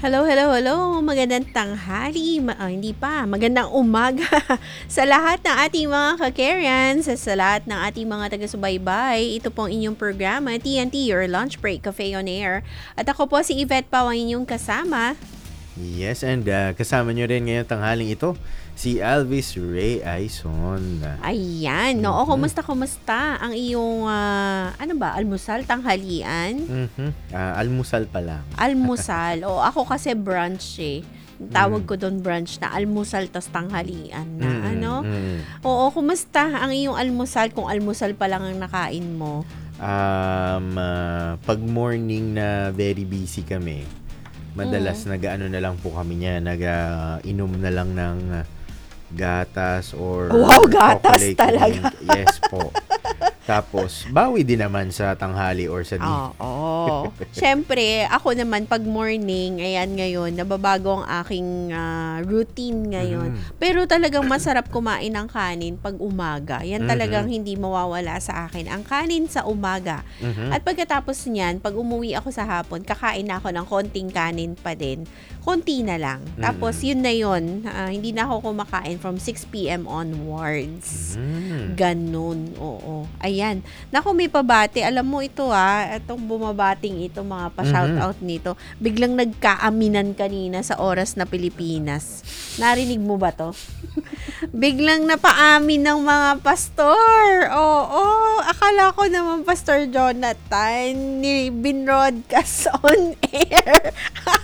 Hello, hello, hello. Magandang tanghali. Hindi pa. Magandang umaga sa lahat ng ating mga ka-Karen, sa lahat ng ating mga taga-subaybay. Ito pong inyong programa, TNT, your lunch break, Cafe on Air. At ako po si Yvette Pao, ang inyong kasama. Yes, and kasama nyo rin ngayong tanghaling ito, si Alvis Ray Aison. Ayan. No, kumusta ang iyong, almusal, tanghalian? Almusal pa lang. Almusal. O, ako kasi brunch eh. Tawag ko doon brunch na almusal tas tanghalian na Oo, kumusta ang iyong almusal kung almusal pa lang ang nakain mo? Pag morning na very busy kami, madalas nag-ano na lang po kami niya, nag-inom na lang ng gatas or gatas chocolate talaga. drink. Yes po. Tapos, bawi din naman sa tanghali or sa dinner. Oo. Siyempre, ako naman pag morning, ayan ngayon, nababago ang aking routine ngayon. Pero talagang masarap kumain ng kanin pag umaga. Yan talagang hindi mawawala sa akin. Ang kanin sa umaga. At pagkatapos niyan, pag umuwi ako sa hapon, kakain na ako ng konting kanin pa din. Konti na lang. Tapos, yun na yun. Hindi na ako kumakain from 6 p.m. onwards. Ganun. Oo. Ayan. Naku, may pabati. Alam mo ito itong bumabating ito, mga pa-shoutout nito. Biglang nagkaaminan kanina sa oras na Pilipinas. Narinig mo ba to? Biglang napaamin ng mga pastor. Oo. Akala ko naman Pastor Jonathan ni binroadcast on air.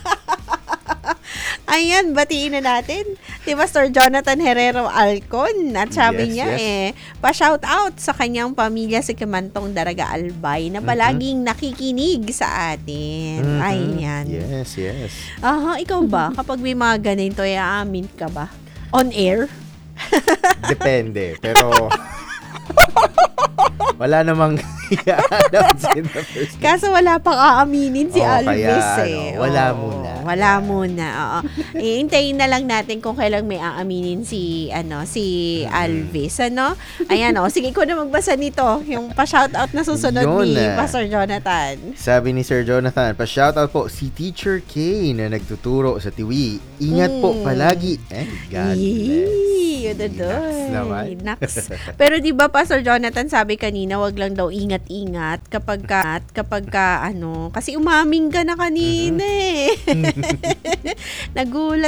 Ayan, batiin na natin. Si Pastor Jonathan Herrero Alcon. At sabi niya pa-shout out sa kanyang pamilya sa Kimantong Daraga Albay na palaging nakikinig sa atin. Ayan. Yes. Ikaw ba? Kapag may mga ganito, aamin ka ba? On air? Depende. Pero wala namang i-announce in the first place. Kaso wala pang aaminin si Alvis wala muna. Wala muna. Oo. Hintayin na lang natin kung kailan may aaminin si Alvis, Ayan, sige ko na magbasa nito, yung pa-shoutout na susunod ni Pastor Jonathan. Sabi ni Sir Jonathan, pa-shoutout po si Teacher K na nagtuturo sa Tiwi. Ingat po palagi. God bless. Naks. Pero di ba Pastor Jonathan sabi kanina, wag lang daw ingat-ingat kapag kasi umaming ka na kanina Nagulat